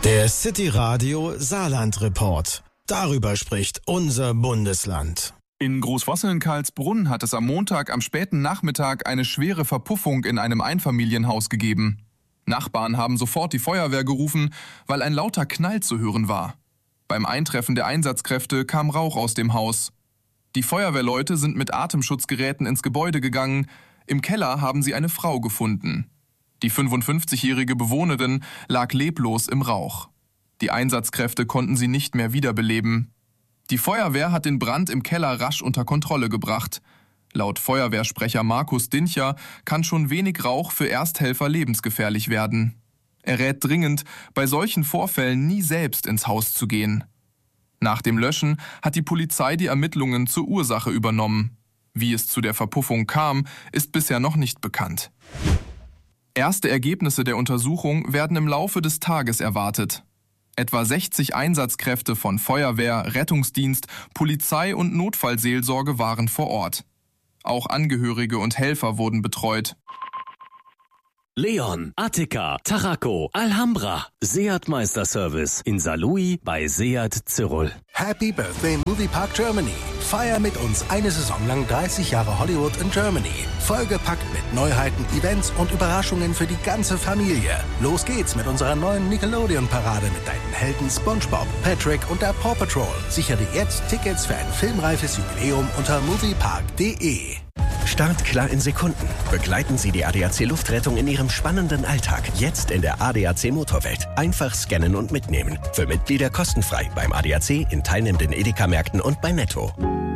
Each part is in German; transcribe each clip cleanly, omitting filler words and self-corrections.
Der City Radio Saarland Report. Darüber spricht unser Bundesland. In Großwosseln-Karlsbrunn hat es am Montag am späten Nachmittag eine schwere Verpuffung in einem Einfamilienhaus gegeben. Nachbarn haben sofort die Feuerwehr gerufen, weil ein lauter Knall zu hören war. Beim Eintreffen der Einsatzkräfte kam Rauch aus dem Haus. Die Feuerwehrleute sind mit Atemschutzgeräten ins Gebäude gegangen. Im Keller haben sie eine Frau gefunden. Die 55-jährige Bewohnerin lag leblos im Rauch. Die Einsatzkräfte konnten sie nicht mehr wiederbeleben. Die Feuerwehr hat den Brand im Keller rasch unter Kontrolle gebracht. Laut Feuerwehrsprecher Markus Dincher kann schon wenig Rauch für Ersthelfer lebensgefährlich werden. Er rät dringend, bei solchen Vorfällen nie selbst ins Haus zu gehen. Nach dem Löschen hat die Polizei die Ermittlungen zur Ursache übernommen. Wie es zu der Verpuffung kam, ist bisher noch nicht bekannt. Erste Ergebnisse der Untersuchung werden im Laufe des Tages erwartet. Etwa 60 Einsatzkräfte von Feuerwehr, Rettungsdienst, Polizei und Notfallseelsorge waren vor Ort. Auch Angehörige und Helfer wurden betreut. Leon, Attika, Taraco, Alhambra, Seat Meisterservice in Saarlouis bei Seat Zirol. Happy Birthday Moviepark Germany. Feier mit uns eine Saison lang 30 Jahre Hollywood in Germany. Vollgepackt mit Neuheiten, Events und Überraschungen für die ganze Familie. Los geht's mit unserer neuen Nickelodeon-Parade mit deinen Helden SpongeBob, Patrick und der Paw Patrol. Sichere dir jetzt Tickets für ein filmreifes Jubiläum unter moviepark.de. Startklar in Sekunden. Begleiten Sie die ADAC Luftrettung in Ihrem spannenden Alltag. Jetzt in der ADAC Motorwelt. Einfach scannen und mitnehmen. Für Mitglieder kostenfrei beim ADAC, in teilnehmenden Edeka-Märkten und bei Netto.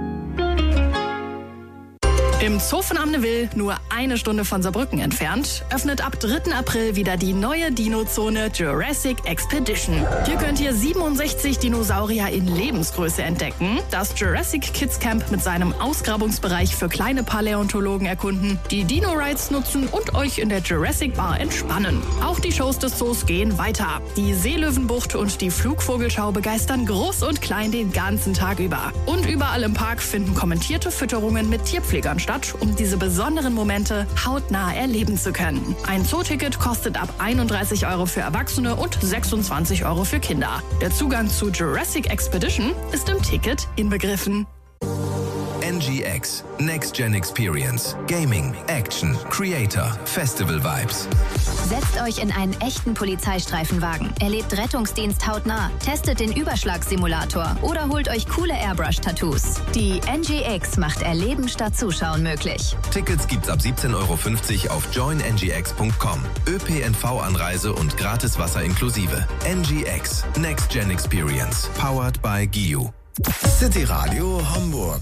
Im Zoo von Amneville, nur eine Stunde von Saarbrücken entfernt, öffnet ab 3. April wieder die neue Dino-Zone Jurassic Expedition. Hier könnt ihr 67 Dinosaurier in Lebensgröße entdecken, das Jurassic Kids Camp mit seinem Ausgrabungsbereich für kleine Paläontologen erkunden, die Dino-Rides nutzen und euch in der Jurassic Bar entspannen. Auch die Shows des Zoos gehen weiter. Die Seelöwenbucht und die Flugvogelschau begeistern groß und klein den ganzen Tag über. Und überall im Park finden kommentierte Fütterungen mit Tierpflegern statt, um diese besonderen Momente hautnah erleben zu können. Ein Zooticket kostet ab 31 € für Erwachsene und 26 € für Kinder. Der Zugang zu Jurassic Expedition ist im Ticket inbegriffen. NGX, Next Gen Experience, Gaming, Action, Creator, Festival Vibes. Setzt euch in einen echten Polizeistreifenwagen, erlebt Rettungsdienst hautnah, testet den Überschlagssimulator oder holt euch coole Airbrush-Tattoos. Die NGX macht Erleben statt Zuschauen möglich. Tickets gibt's ab 17,50 € auf joinngx.com. ÖPNV-Anreise und gratis Wasser inklusive. NGX, Next Gen Experience, powered by GIU. City Radio Hamburg.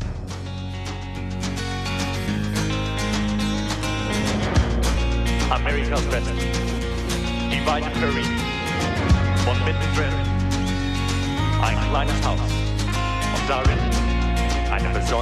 Amerikas West, die weite Prairie und mittendrin ein kleines Haus und darin eine besondere